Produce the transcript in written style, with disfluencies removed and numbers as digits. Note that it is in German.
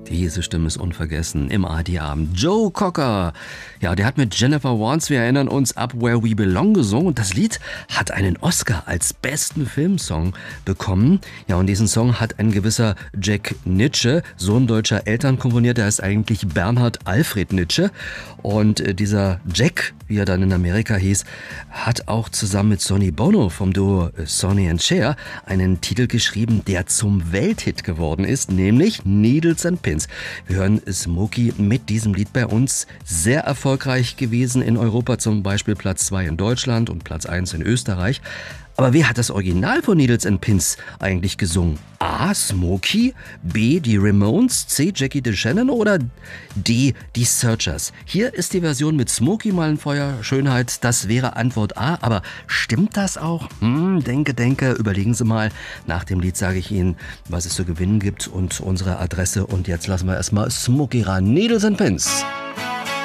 Diese Stimme ist unvergessen im ARD-Abend. Joe Cocker, ja, der hat mit Jennifer Warnes, wir erinnern uns, Up Where We Belong gesungen. Und das Lied hat einen Oscar als besten Filmsong bekommen. Ja, und diesen Song hat ein gewisser Jack Nitzsche, Sohn deutscher Eltern, komponiert. Der heißt eigentlich Bernhard Alfred Nitzsche. Und dieser Jack, wie er dann in Amerika hieß, hat auch zusammen mit Sonny Bono vom Duo Sonny and Cher einen Titel geschrieben, der zum Welthit geworden ist, nämlich Needles and Pins. Wir hören Smokey mit diesem Lied bei uns. Sehr erfolgreich gewesen in Europa, zum Beispiel Platz 2 in Deutschland und Platz 1 in Österreich. Aber wer hat das Original von Needles and Pins eigentlich gesungen? A. Smokey, B. die Ramones, C. Jackie DeShannon oder D. die Searchers? Hier ist die Version mit Smokey Mallenfeuer, Schönheit, das wäre Antwort A. Aber stimmt das auch? Denke, überlegen Sie mal. Nach dem Lied sage ich Ihnen, was es zu gewinnen gibt und unsere Adresse. Und jetzt lassen wir erstmal Smokey ran. Needles and Pins.